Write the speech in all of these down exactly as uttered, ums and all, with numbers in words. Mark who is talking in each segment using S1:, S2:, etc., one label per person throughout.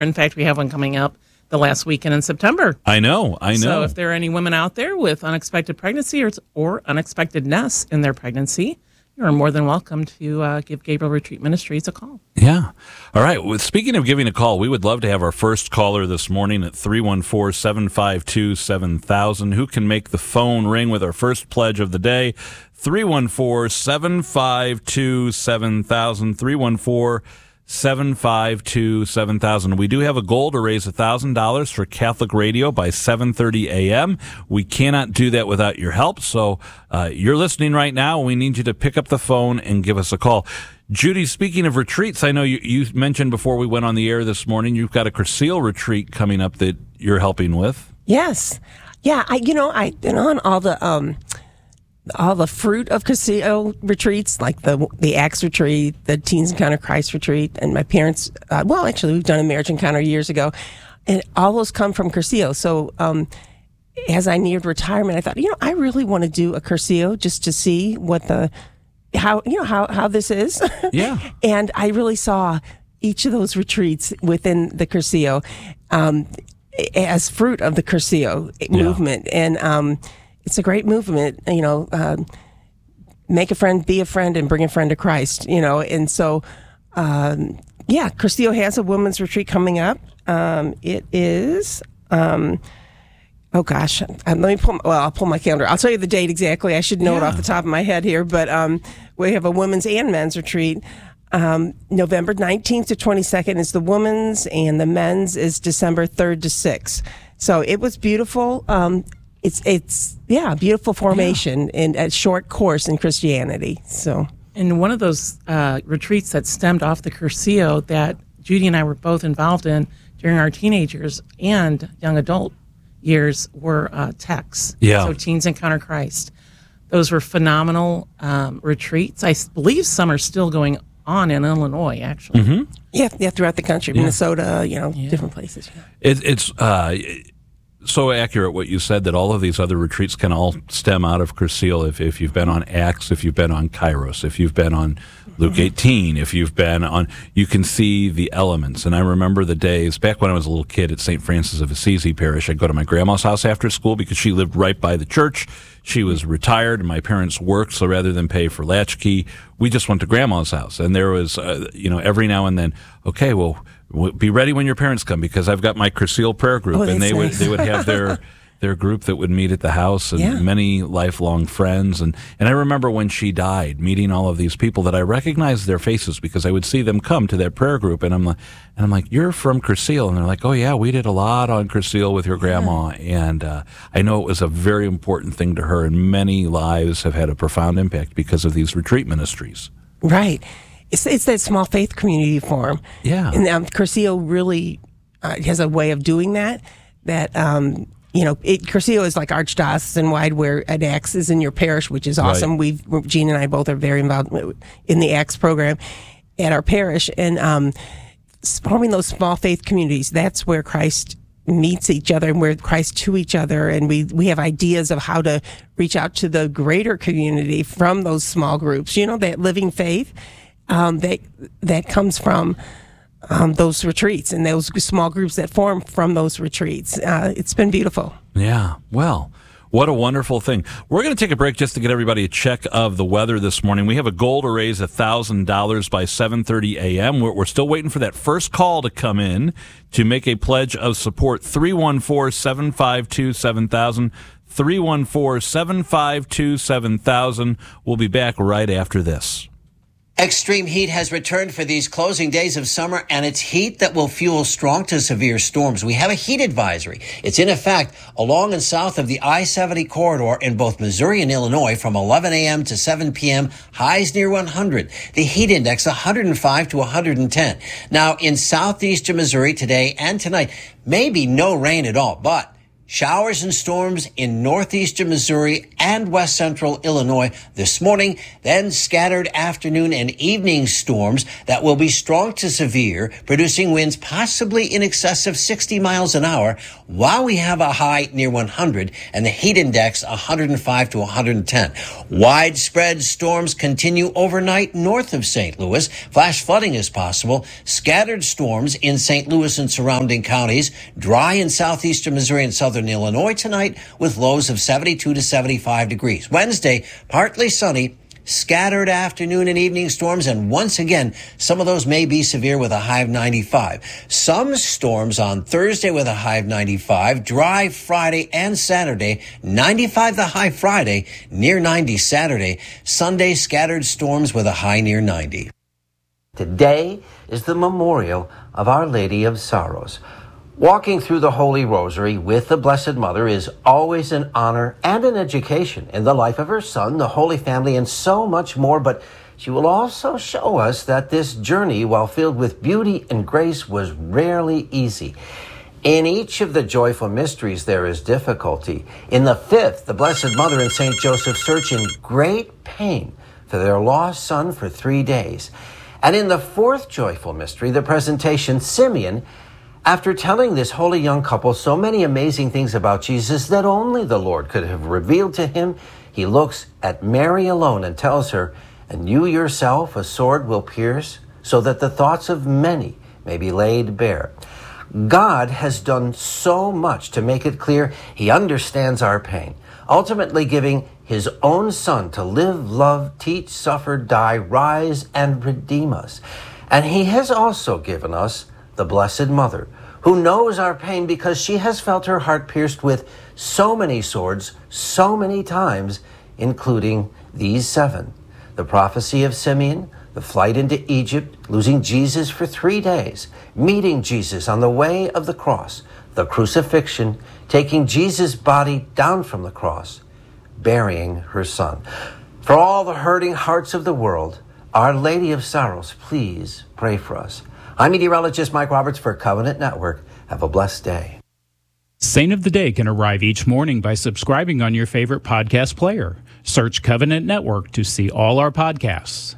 S1: In fact, we have one coming up the last weekend in September.
S2: I know, I know.
S1: So if there are any women out there with unexpected pregnancy or, or unexpectedness in their pregnancy, you are more than welcome to uh, give Gabriel Retreat Ministries a call.
S2: Yeah. All right. Well, speaking of giving a call, we would love to have our first caller this morning at three one four, seven five two, seven thousand. Who can make the phone ring with our first pledge of the day? three one four, seven five two, seven thousand. three one four, seven five two, seven thousand. We do have a goal to raise one thousand dollars for Catholic Radio by seven thirty a.m. We cannot do that without your help. So uh, you're listening right now. We need you to pick up the phone and give us a call. Judy, speaking of retreats, I know you, you mentioned before we went on the air this morning, you've got a Cursillo retreat coming up that you're helping with.
S3: Yes. Yeah, I you know, I've been on all the um all the fruit of Cursillo retreats, like the the Acts retreat, the Teens Encounter Christ retreat, and my parents, uh, well, actually, we've done a Marriage Encounter years ago, and all those come from Cursillo. So um, as I neared retirement, I thought, you know, I really want to do a Cursillo just to see what the, how, you know, how, how this is.
S2: Yeah.
S3: And I really saw each of those retreats within the Cursillo um, as fruit of the Cursillo
S2: Yeah.
S3: movement. And, um, it's a great movement, you know, um, make a friend, be a friend, and bring a friend to Christ, you know. And so, um, yeah, Cursillo has a women's retreat coming up. Um, it is, um, oh gosh, um, let me pull, well, I'll pull my calendar. I'll tell you the date exactly. I should know it
S2: Yeah.
S3: off the top of my head here, but um, we have a women's and men's retreat. Um, November nineteenth to twenty-second is the women's, and the men's is December third to sixth. So it was beautiful. Um, It's, it's yeah, beautiful formation yeah. in a short course in Christianity. So,
S1: And one of those uh, retreats that stemmed off the Cursillo that Judy and I were both involved in during our teenagers and young adult years were uh, Techs.
S2: Yeah.
S1: So Teens Encounter Christ. Those were phenomenal um, retreats. I believe some are still going on in Illinois, actually.
S2: Mm-hmm.
S3: yeah, yeah, throughout the country,
S2: Yeah.
S3: Minnesota, you know,
S1: Yeah.
S3: different places. Yeah.
S2: It, it's uh, so accurate what you said that all of these other retreats can all stem out of Cursillo. If, if you've been on Acts, if you've been on Kairos, if you've been on Luke eighteen, if you've been on, you can see the elements. And I remember the days back when I was a little kid at Saint Francis of Assisi Parish. I'd go to my grandma's house after school because she lived right by the church. She was retired and my parents worked, so rather than pay for latchkey, we just went to grandma's house. And there was, uh, you know, every now and then, okay, well, be ready when your parents come because I've got my Cursillo prayer group,
S3: oh,
S2: and they
S3: nice.
S2: would they would have their their group that would meet at the house, and
S3: Yeah.
S2: many lifelong friends. And, and I remember when she died, meeting all of these people that I recognized their faces because I would see them come to that prayer group, and I'm like, and I'm like, you're from Cursillo, and they're like, oh yeah, we did a lot on Cursillo with your grandma, yeah. and uh, I know it was a very important thing to her, and many lives have had a profound impact because of these retreat ministries.
S3: Right. It's, it's that small faith community form.
S2: Yeah.
S3: And um, Cursillo really uh, has a way of doing that, that, um, you know, it, Cursillo is like archdiocesan wide, where an Acts is in your parish, which is awesome.
S2: Right.
S3: We've, Gene and I both are very involved in the Acts program at our parish. And um, forming those small faith communities, that's where Christ meets each other and where Christ to each other. And we, we have ideas of how to reach out to the greater community from those small groups, you know, that living faith. Um, that that comes from um, those retreats and those small groups that form from those retreats. Uh, it's been beautiful.
S2: Yeah, well, what a wonderful thing. We're going to take a break just to get everybody a check of the weather this morning. We have a goal to raise one thousand dollars by seven thirty a.m. We're, we're still waiting for that first call to come in to make a pledge of support. three one four, seven five two, seven thousand. three one four, seven five two, seven thousand. We'll be back right after this.
S4: Extreme heat has returned for these closing days of summer, and it's heat that will fuel strong to severe storms. We have a heat advisory. It's in effect along and south of the I seventy corridor in both Missouri and Illinois from eleven a.m. to seven p.m., highs near one hundred. The heat index one hundred five to one hundred ten. Now, in southeastern Missouri today and tonight, maybe no rain at all, but Showers and storms in northeastern Missouri and west central Illinois this morning, then scattered afternoon and evening storms that will be strong to severe, producing winds possibly in excess of sixty miles an hour, while we have a high near one hundred and the heat index one hundred five to one hundred ten. Widespread storms continue overnight north of Saint Louis. Flash flooding is possible. Scattered storms in Saint Louis and surrounding counties. Dry in southeastern Missouri and southern Illinois tonight with lows of seventy-two to seventy-five degrees. Wednesday, partly sunny, scattered afternoon and evening storms, and once again, some of those may be severe with a high of ninety-five. Some storms on Thursday with a high of ninety-five, dry Friday and Saturday, ninety-five the high Friday, near ninety Saturday. Sunday, scattered storms with a high near ninety.
S5: Today is the memorial of Our Lady of Sorrows. Walking through the Holy Rosary with the Blessed Mother is always an honor and an education in the life of her Son, the Holy Family, and so much more. But she will also show us that this journey, while filled with beauty and grace, was rarely easy. In each of the joyful mysteries, there is difficulty. In the fifth, the Blessed Mother and Saint Joseph search in great pain for their lost son for three days. And in the fourth joyful mystery, the presentation, Simeon, after telling this holy young couple so many amazing things about Jesus that only the Lord could have revealed to him, he looks at Mary alone and tells her, "And you yourself a sword will pierce, so that the thoughts of many may be laid bare." God has done so much to make it clear he understands our pain, ultimately giving his own Son to live, love, teach, suffer, die, rise, and redeem us. And he has also given us the Blessed Mother, who knows our pain because she has felt her heart pierced with so many swords, so many times, including these seven. The prophecy of Simeon, the flight into Egypt, losing Jesus for three days, meeting Jesus on the way of the cross, the crucifixion, taking Jesus' body down from the cross, burying her Son. For all the hurting hearts of the world, Our Lady of Sorrows, please pray for us. I'm meteorologist Mike Roberts for Covenant Network. Have a blessed day.
S6: Saint of the Day can arrive each morning by subscribing on your favorite podcast player. Search Covenant Network to see all our podcasts.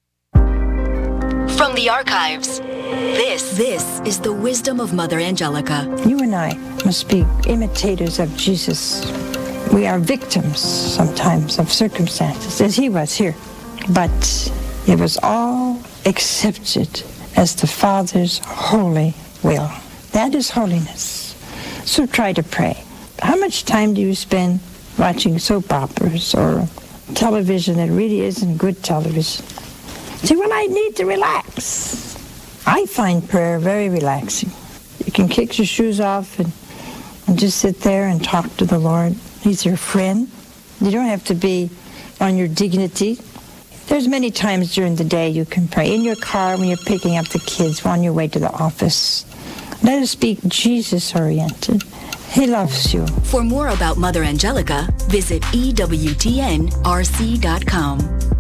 S7: From the archives, this, this is the wisdom of Mother Angelica.
S8: You and I must be imitators of Jesus. We are victims sometimes of circumstances, as he was here. But it was all accepted as the Father's holy will. That is holiness. So try to pray. How much time do you spend watching soap operas or television that really isn't good television? See, well, I need to relax. I find prayer very relaxing. You can kick your shoes off and, and just sit there and talk to the Lord. He's your friend. You don't have to be on your dignity. There's many times during the day you can pray. In your car, when you're picking up the kids, on your way to the office. Let us be Jesus-oriented. He loves you.
S7: For more about Mother Angelica, visit E W T N R C dot com.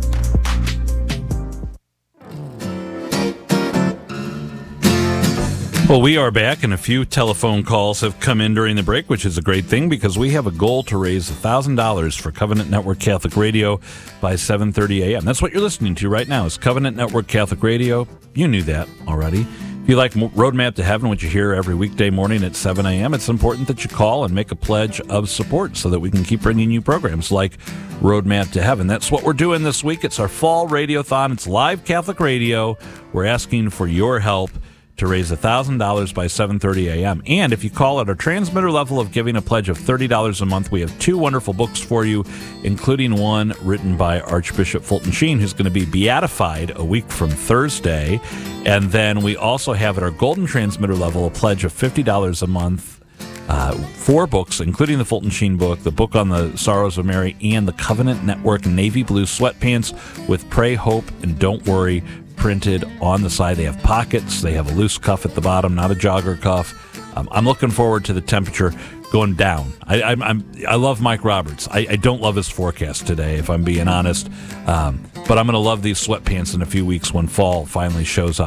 S2: Well, we are back, and a few telephone calls have come in during the break, which is a great thing because we have a goal to raise one thousand dollars for Covenant Network Catholic Radio by seven thirty a.m. That's what you're listening to right now is Covenant Network Catholic Radio. You knew that already. If you like Roadmap to Heaven, which you hear every weekday morning at seven a.m., it's important that you call and make a pledge of support so that we can keep bringing you programs like Roadmap to Heaven. That's what we're doing this week. It's our fall radiothon. It's live Catholic radio. We're asking for your help to raise one thousand dollars by seven thirty a.m. And if you call at our transmitter level of giving a pledge of thirty dollars a month, we have two wonderful books for you, including one written by Archbishop Fulton Sheen, who's going to be beatified a week from Thursday. And then we also have at our golden transmitter level a pledge of fifty dollars a month, uh, four books, including the Fulton Sheen book, the book on the Sorrows of Mary, and the Covenant Network navy blue sweatpants with Pray, Hope, and Don't Worry printed on the side. They have pockets. They have a loose cuff at the bottom, not a jogger cuff. Um, I'm looking forward to the temperature going down. I, I'm, I'm, I love Mike Roberts. I, I don't love his forecast today, if I'm being honest. Um, but I'm going to love these sweatpants in a few weeks when fall finally shows up.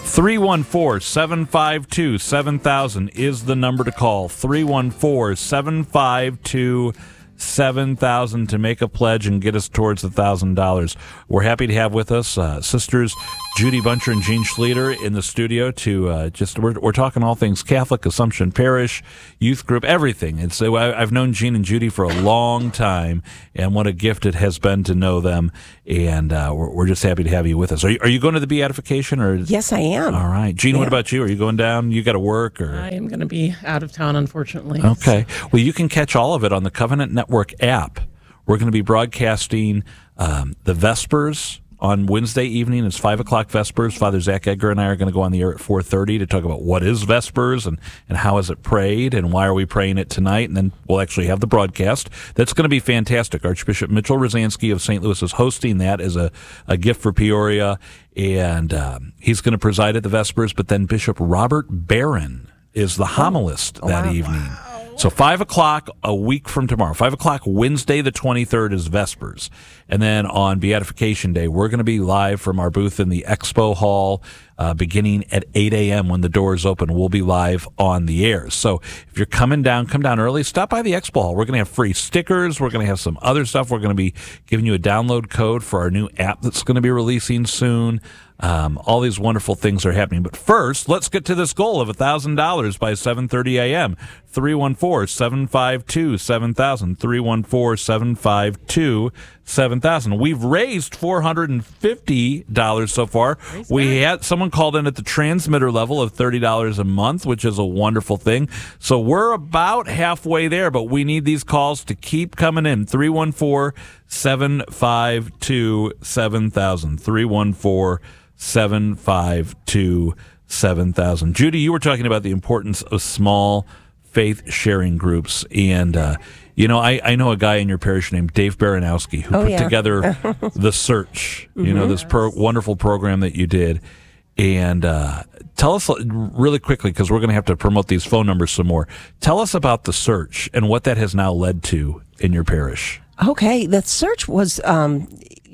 S2: three one four, seven five two, seven thousand is the number to call. three one four, seven five two, seven thousand to make a pledge and get us towards one thousand dollars. We're happy to have with us uh, sisters Judy Buncher and Jean Schlueter in the studio to uh, just, we're, we're talking all things Catholic, Assumption Parish, youth group, everything. And so I, I've known Jean and Judy for a long time, and what a gift it has been to know them. And uh, we're, we're just happy to have you with us. Are you, are you going to the beatification? Or
S3: Yes, I am.
S2: All right. Jean,
S3: Yeah.
S2: what about you? Are you going down? You got to work? Or
S1: I am going to be out of town, unfortunately.
S2: Okay. Well, you can catch all of it on the Covenant Network app. We're going to be broadcasting um, the Vespers on Wednesday evening. It's five o'clock Vespers. Father Zach Edgar and I are going to go on the air at four thirty to talk about what is Vespers and, and how is it prayed and why are we praying it tonight. And then we'll actually have the broadcast. That's going to be fantastic. Archbishop Mitchell Rosansky of Saint Louis is hosting that as a, a gift for Peoria. And um, he's going to preside at the Vespers. But then Bishop Robert Barron is the homilist
S3: Oh,
S2: that
S3: wow.
S2: evening. So five o'clock a week from tomorrow, five o'clock Wednesday the twenty-third is Vespers. And then on Beatification Day, we're going to be live from our booth in the Expo Hall uh, beginning at eight a.m. when the doors open. We'll be live on the air. So if you're coming down, come down early, stop by the Expo Hall. We're going to have free stickers. We're going to have some other stuff. We're going to be giving you a download code for our new app that's going to be releasing soon. Um, all these wonderful things are happening. But first, let's get to this goal of one thousand dollars by seven thirty a.m. three one four, seven five two, seven thousand. three one four, seven five two, seven thousand. We've raised four hundred fifty dollars so far. We had someone called in at the transmitter level of thirty dollars a month, which is a wonderful thing. So we're about halfway there, but we need these calls to keep coming in. three one four, seven five two, seven thousand. three one four, seven five two, seven thousand. Judy, you were talking about the importance of small faith sharing groups. And, uh, you know, I, I know a guy in your parish named Dave Baranowski who
S3: Oh,
S2: put
S3: yeah.
S2: together The Search, you
S3: Mm-hmm.
S2: know, this pro- wonderful program that you did. And uh, tell us really quickly, because we're going to have to promote these phone numbers some more. Tell us about The Search and what that has now led to in your parish.
S3: Okay, the search was um,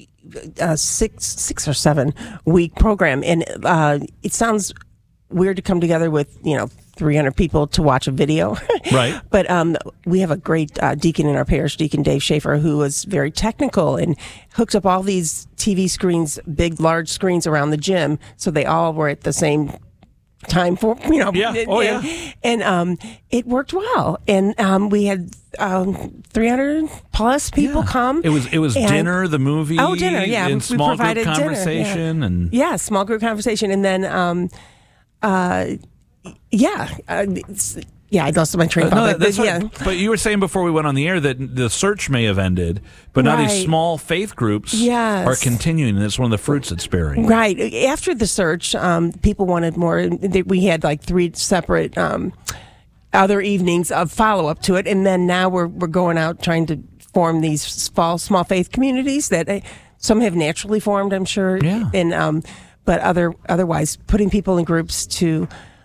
S3: a six six or seven week program, and uh, it sounds weird to come together with you know three hundred people to watch a video,
S2: Right.
S3: But um, we have a great uh, deacon in our parish, Deacon Dave Schaefer, who was very technical and hooked up all these T V screens, big large screens around the gym, so they all were at the same time for you know
S2: Yeah. Oh,
S3: and,
S2: yeah.
S3: and um it worked well, and um we had um three hundred plus people
S2: Yeah.
S3: come.
S2: It was it was
S3: and-
S2: dinner, the movie,
S3: Oh, dinner, yeah.
S2: and
S3: We
S2: small group
S3: provided dinner, yeah.
S2: conversation, and
S3: yeah, small group conversation, and then um uh yeah uh, it's- yeah I lost my train of
S2: Uh, no,
S3: thought,
S2: that's
S3: but,
S2: what-
S3: yeah
S2: But you were saying before we went on the air that the search may have ended, but now these
S3: Right.
S2: small faith groups
S3: Yes.
S2: are continuing, and it's one of the fruits it's bearing.
S3: right after the search, um people wanted more. They- we had like three separate um other evenings of follow up to it, and then now we're we're going out trying to form these small small faith communities that uh, some have naturally formed, I'm sure.
S2: Yeah.
S3: And um, but other otherwise putting people in groups to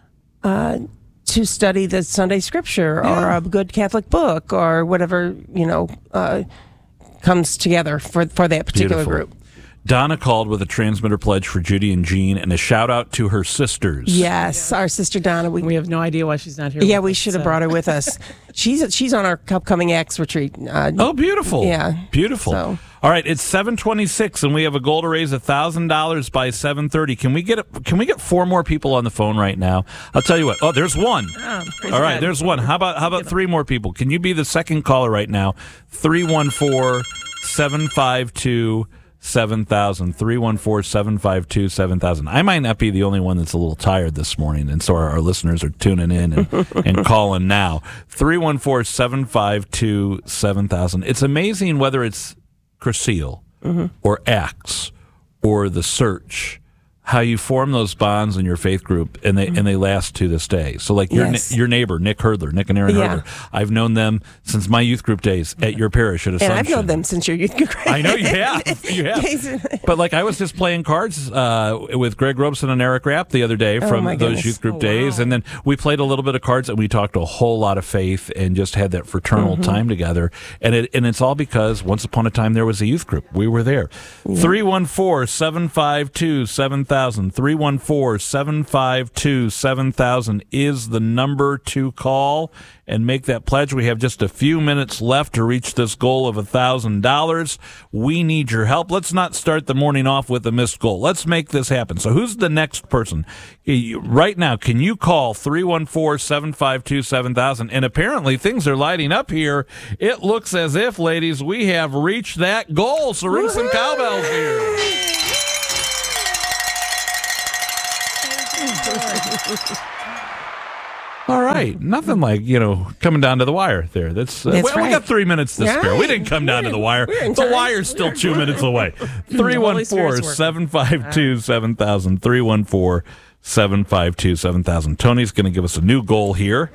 S3: uh to study the Sunday Scripture or a good Catholic book or whatever you know uh, comes together for for that particular
S2: Beautiful.
S3: group.
S2: Donna called with a transmitter pledge for Judy and Jean, and a shout out to her sisters.
S3: Yes, our sister Donna. We,
S1: We have no idea why she's not here.
S3: yeah,
S1: with
S3: we
S1: us,
S3: should have
S1: so-
S3: brought her with us. She's she's on our upcoming Acts retreat. Uh,
S2: Oh, beautiful.
S3: Yeah.
S2: Beautiful.
S3: So-
S2: All right, it's seven twenty-six, and we have a goal to raise one thousand dollars by seven thirty. Can we get a, Can we get four more people on the phone right now? I'll tell you what. Oh, there's one.
S1: Oh, praise
S2: All right,
S1: God.
S2: there's one. How about how about three more people? Can you be the second caller right now? three one four, seven five two, seven thousand. three one four, seven five two, seven thousand. I might not be the only one that's a little tired this morning, and so our, our listeners are tuning in and, and calling now. three one four, seven five two, seven thousand. It's amazing whether it's Cursillo
S3: Mm-hmm.
S2: or Acts or The Search, how you form those bonds in your faith group, and they and they last to this day. So, like your
S3: Yes.
S2: ne- your neighbor Nick Herdler, Nick and Aaron
S3: Yeah.
S2: Herdler, I've known them since my youth group days at your parish at
S3: and
S2: Assumption.
S3: I've known them since your youth group.
S2: I know you have. You have. But like I was just playing cards uh, with Greg Robeson and Eric Rapp the other day from
S3: Oh, my
S2: those
S3: goodness.
S2: youth group
S1: Oh,
S2: days,
S1: wow.
S2: and then we played a little bit of cards and we talked a whole lot of faith and just had that fraternal
S3: Mm-hmm.
S2: time together. And it and it's all because once upon a time there was a youth group. We were there. Three one four seven five two seven thousand. three one four, seven five two, seven thousand is the number to call and make that pledge. We have just a few minutes left to reach this goal of one thousand dollars. We need your help. Let's not start the morning off with a missed goal. Let's make this happen. So who's the next person? Right now, can you call three one four, seven five two, seven thousand? And apparently things are lighting up here. It looks as if, ladies, we have reached that goal. So ring some cowbells here. All right, nothing like, you know, coming down to the wire there. That's, uh,
S3: That's
S2: well,
S3: right.
S2: we got three minutes to
S3: Right.
S2: spare. We didn't come down to the wire.
S3: We're in
S2: The
S3: time.
S2: wire's still two minutes away. three one four, seven five two, seven thousand. three one four, seven five two, seven thousand. Tony's going to give us a new goal here.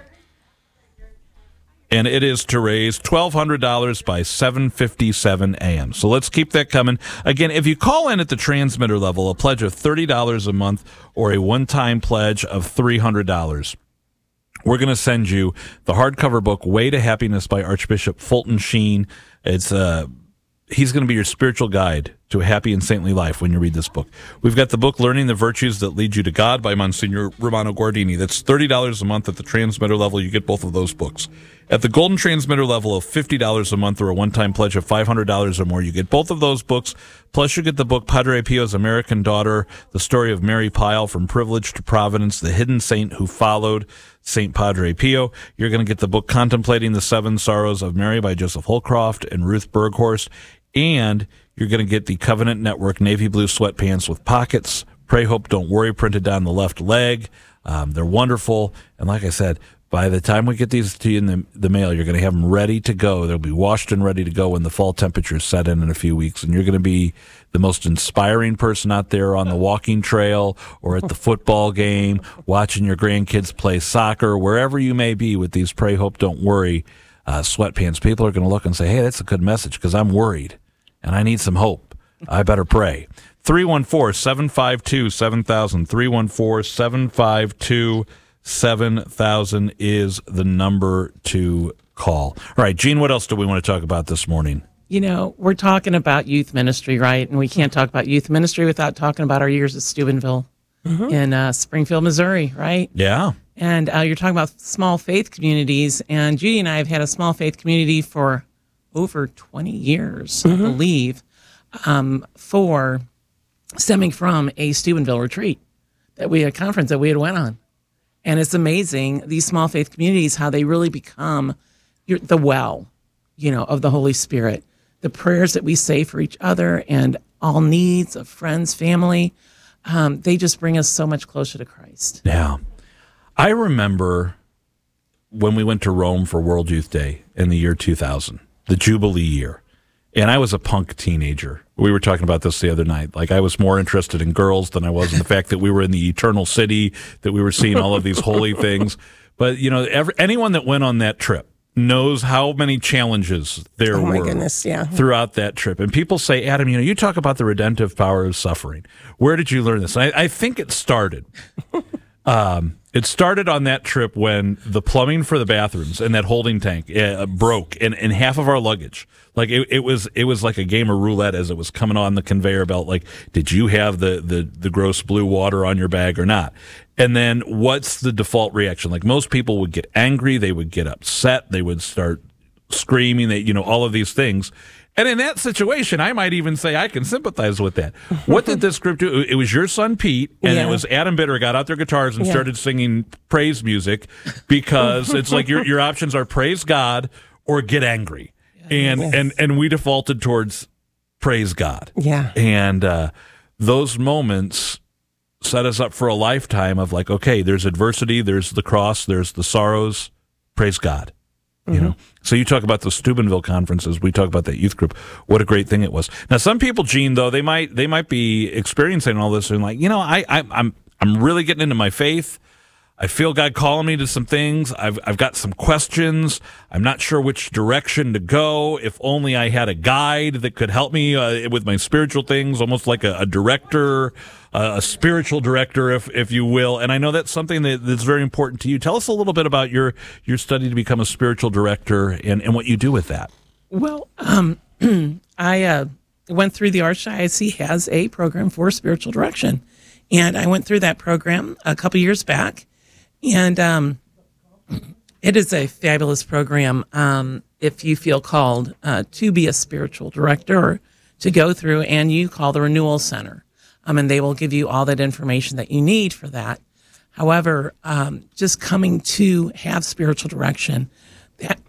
S2: And it is to raise twelve hundred dollars by seven fifty-seven a.m. So let's keep that coming. Again, if you call in at the transmitter level, a pledge of thirty dollars a month or a one-time pledge of three hundred dollars, we're going to send you the hardcover book, Way to Happiness by Archbishop Fulton Sheen. It's uh, he's going to be your spiritual guide to a happy and saintly life when you read this book. We've got the book, Learning the Virtues That Lead You to God by Monsignor Romano Guardini. That's thirty dollars a month at the transmitter level. You get both of those books. At the golden transmitter level of fifty dollars a month or a one-time pledge of five hundred dollars or more, you get both of those books. Plus, you get the book Padre Pio's American Daughter, the story of Mary Pyle, From Privilege to Providence, the hidden saint who followed Saint Padre Pio. You're going to get the book Contemplating the Seven Sorrows of Mary by Joseph Holcroft and Ruth Berghorst. And you're going to get the Covenant Network Navy Blue Sweatpants with pockets. Pray, Hope, Don't Worry, printed down the left leg. Um, they're wonderful. And like I said, by the time we get these to you in the, the mail, you're going to have them ready to go. They'll be washed and ready to go when the fall temperatures set in in a few weeks. And you're going to be the most inspiring person out there on the walking trail or at the football game, watching your grandkids play soccer, wherever you may be with these Pray, Hope, Don't Worry uh, sweatpants. People are going to look and say, hey, that's a good message because I'm worried and I need some hope. I better pray. three one four, seven five two, seven thousand. three one four, seven five two, seven thousand is the number to call. All right, Gene, what else do we want to talk about this morning?
S1: You know, we're talking about youth ministry, right? And we can't talk about youth ministry without talking about our years at Steubenville mm-hmm. in uh, Springfield, Missouri, right?
S2: Yeah.
S1: And uh, you're talking about small faith communities. And Judy and I have had a small faith community for over twenty years, mm-hmm. I believe, um, for stemming from a Steubenville retreat that we had a conference that we had went on. And it's amazing, these small faith communities, how they really become your, the well, you know, of the Holy Spirit. The prayers that we say for each other and all needs of friends, family, um, they just bring us so much closer to Christ.
S2: Yeah. I remember when we went to Rome for World Youth Day in the year two thousand, the Jubilee year. And I was a punk teenager. We were talking about this the other night. Like, I was more interested in girls than I was in the fact that we were in the eternal city, that we were seeing all of these holy things. But, you know, every, anyone that went on that trip knows how many challenges there
S3: oh my
S2: were
S3: goodness, yeah.
S2: throughout that trip. And people say, Adam, you know, you talk about the redemptive power of suffering. Where did you learn this? And I, I think it started. Um, it started on that trip when the plumbing for the bathrooms and that holding tank uh, broke and, and half of our luggage. Like it, it was, it was like a game of roulette as it was coming on the conveyor belt. Like, did you have the, the, the gross blue water on your bag or not? And then what's the default reaction? Like, most people would get angry. They would get upset. They would start screaming. They, you know, all of these things. And in that situation, I might even say I can sympathize with that. What did this group do? It was your son, Pete, and yeah. it was Adam Bitter got out their guitars and yeah. started singing praise music, because it's like your your options are praise God or get angry. And yes. and and we defaulted towards praise God.
S3: Yeah.
S2: And uh, those moments set us up for a lifetime of like, okay, there's adversity, there's the cross, there's the sorrows, praise God. You mm-hmm. know, so you talk about the Steubenville conferences. We talk about that youth group. What a great thing it was. Now, some people, Gene, though, they might they might be experiencing all this and like, you know, I, I I'm I'm really getting into my faith. I feel God calling me to some things. I've I've got some questions. I'm not sure which direction to go. If only I had a guide that could help me uh, with my spiritual things, almost like a, a director, uh, a spiritual director, if if you will. And I know that's something that, that's very important to you. Tell us a little bit about your your study to become a spiritual director and, and what you do with that.
S1: Well, um, I uh, went through the Archdiocese has a program for spiritual direction. And I went through that program a couple years back, and um, it is a fabulous program um, if you feel called uh, to be a spiritual director or to go through, and you call the Renewal Center, um, and they will give you all that information that you need for that. However, um, just coming to have spiritual direction, that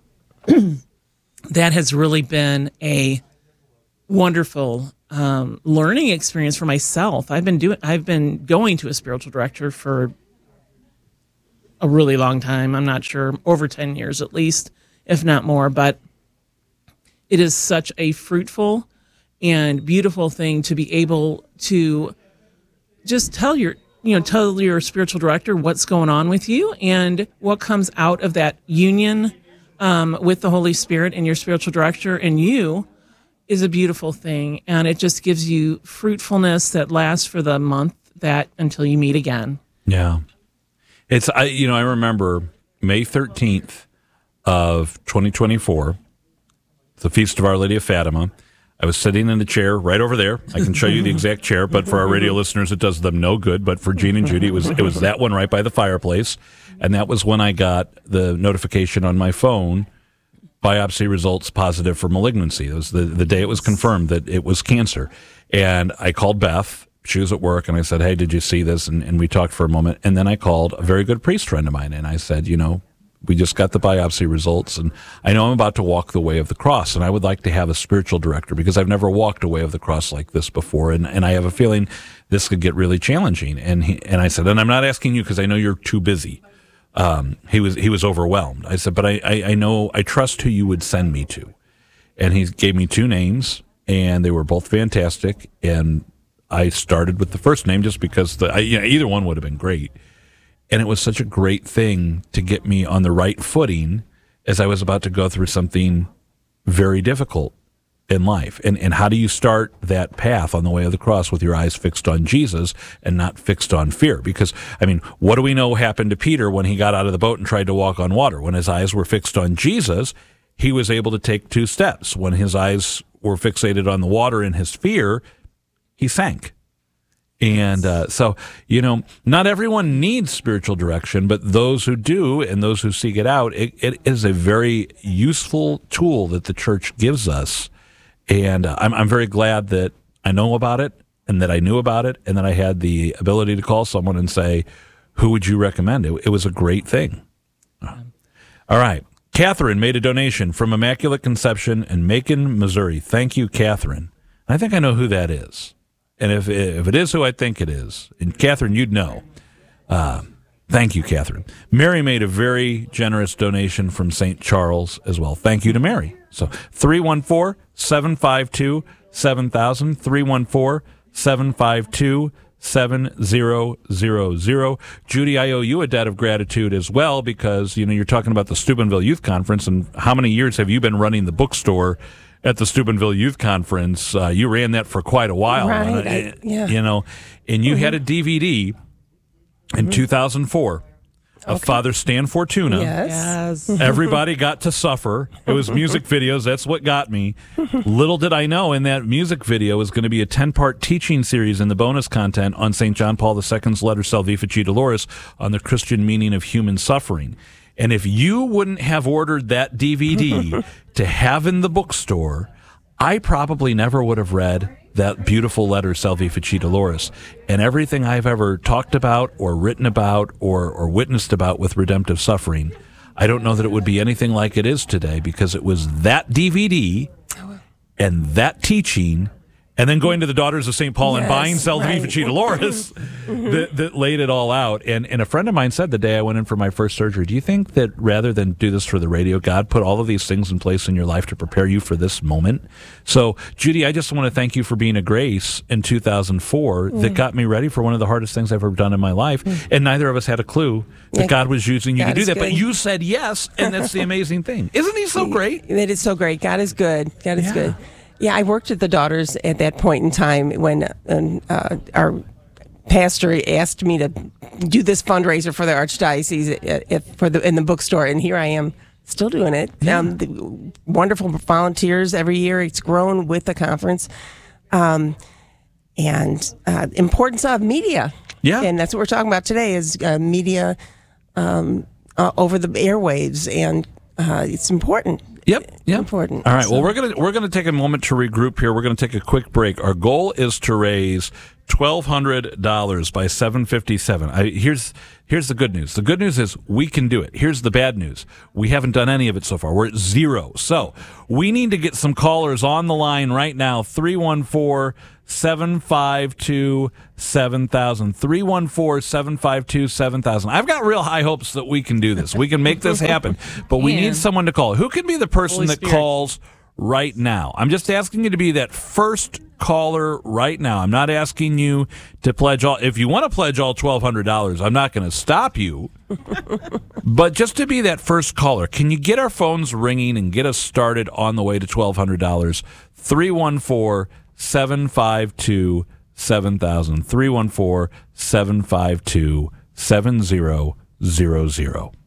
S1: that has really been a wonderful um, learning experience for myself. I've been doing, I've been going to a spiritual director for a really long time. I'm not sure, over ten years at least, if not more. But it is such a fruitful and beautiful thing to be able to just tell your, you know, tell your spiritual director what's going on with you and what comes out of that union um, with the Holy Spirit and your spiritual director and you is a beautiful thing. And it just gives you fruitfulness that lasts for the month that until you meet again.
S2: Yeah. It's, I, you know, I remember May thirteenth of twenty twenty-four, the Feast of Our Lady of Fatima. I was sitting in the chair right over there. I can show you the exact chair, but for our radio listeners, it does them no good. But for Gene and Judy, it was it was that one right by the fireplace. And that was when I got the notification on my phone, biopsy results positive for malignancy. It was the, the day it was confirmed that it was cancer. And I called Beth. She was at work, and I said, hey, did you see this? And, and we talked for a moment. And then I called a very good priest friend of mine, and I said, you know, we just got the biopsy results, and I know I'm about to walk the way of the cross, and I would like to have a spiritual director because I've never walked a way of the cross like this before, and, and I have a feeling this could get really challenging. And he, and I said, and I'm not asking you because I know you're too busy. Um, he was he was overwhelmed. I said, but I, I, I know, I trust who you would send me to. And he gave me two names, and they were both fantastic, and I started with the first name just because the I, you know, either one would have been great. And it was such a great thing to get me on the right footing as I was about to go through something very difficult in life. And and how do you start that path on the way of the cross with your eyes fixed on Jesus and not fixed on fear? Because, I mean, what do we know happened to Peter when he got out of the boat and tried to walk on water? When his eyes were fixed on Jesus, he was able to take two steps. When his eyes were fixated on the water in his fear, he sank. And uh, so, you know, not everyone needs spiritual direction, but those who do and those who seek it out, it, it is a very useful tool that the church gives us. And uh, I'm, I'm very glad that I know about it and that I knew about it and that I had the ability to call someone and say, who would you recommend? It, it was a great thing. All right. Catherine made a donation from Immaculate Conception in Macon, Missouri. Thank you, Catherine. I think I know who that is. And if if it is who I think it is, and Catherine, you'd know. Uh, thank you, Catherine. Mary made a very generous donation from Saint Charles as well. Thank you to Mary. So three one four, seven five two, seven thousand, three one four, seven five two, seven zero zero zero. Judy, I owe you a debt of gratitude as well because, you know, you're talking about the Steubenville Youth Conference, and how many years have you been running the bookstore at the Steubenville Youth Conference? Uh, you ran that for quite a while.
S3: Right.
S2: Uh,
S3: I, yeah.
S2: You know, and you
S3: mm-hmm.
S2: had a D V D in mm-hmm. two thousand four of okay. Father Stan Fortuna.
S3: Yes.
S1: yes.
S2: Everybody got to suffer. It was music videos. That's what got me. Little did I know in that music video was going to be a ten-part teaching series in the bonus content on Saint John Paul the Second's letter Salvifici Doloris on the Christian meaning of human suffering. And if you wouldn't have ordered that D V D to have in the bookstore, I probably never would have read that beautiful letter, Salvifici Doloris. And everything I've ever talked about or written about or, or witnessed about with redemptive suffering, I don't know that it would be anything like it is today because it was that D V D and that teaching and then going to the Daughters of Saint Paul yes, and buying Salvifici right. Doloris that, that laid it all out. And, and a friend of mine said the day I went in for my first surgery, do you think that rather than do this for the radio, God put all of these things in place in your life to prepare you for this moment? So, Judy, I just want to thank you for being a grace in two thousand four mm. that got me ready for one of the hardest things I've ever done in my life. Mm. And neither of us had a clue that yeah. God was using you God to do that. Good. But you said yes, and that's the amazing thing. Isn't he so great?
S3: It is so great. God is good. God is
S2: yeah.
S3: good. Yeah, I worked at the Daughters at that point in time when uh, our pastor asked me to do this fundraiser for the Archdiocese if, for the in the bookstore, and here I am still doing it. Yeah. Um, the wonderful volunteers every year. It's grown with the conference. Um, and uh, importance of media.
S2: Yeah.
S3: And that's what we're talking about today is uh, media um, uh, over the airwaves, and uh, it's important.
S2: Yep, yep.
S3: Important.
S2: All right.
S3: So-
S2: Well, we're gonna we're gonna take a moment to regroup here. We're gonna take a quick break. Our goal is to raise twelve hundred dollars by seven fifty-seven. I, here's here's the good news. The good news is we can do it. Here's the bad news. We haven't done any of it so far. We're at zero. So we need to get some callers on the line right now. three one four, seven five two, seven thousand. three one four, seven five two, seven thousand. I've got real high hopes that we can do this. We can make this happen. But we
S1: Man.
S2: need someone to call. Who can be the person
S1: Holy
S2: that
S1: Spirit.
S2: calls right now? I'm just asking you to be that first caller right now. I'm not asking you to pledge all. If you want to pledge all twelve hundred dollars, I'm not going to stop you. But just to be that first caller, can you get our phones ringing and get us started on the way to twelve hundred dollars? three one four, seven five two, seven thousand. three one four, seven five two, seven zero zero zero.